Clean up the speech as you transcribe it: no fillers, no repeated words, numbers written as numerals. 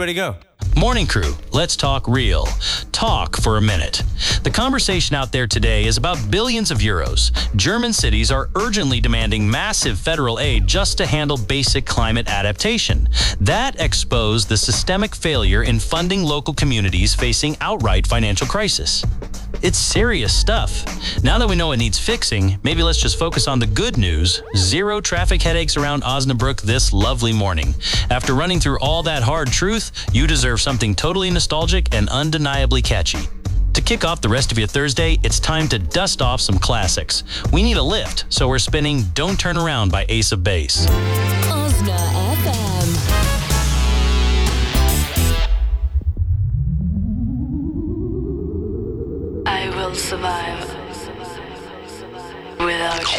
everybody go? Morning Crew, let's talk real. Talk for a minute. The conversation out there today is about billions of euros. German cities are urgently demanding massive federal aid just to handle basic climate adaptation. That exposed the systemic failure in funding local communities facing outright financial crisis. It's serious stuff. Now that we know it needs fixing, maybe let's just focus on the good news. Zero traffic headaches around Osnabrück this lovely morning. After running through all that hard truth, you deserve something totally nostalgic and undeniably catchy. To kick off the rest of your Thursday, it's time to dust off some classics. We need a lift, so we're spinning Don't Turn Around by Ace of Base. Osna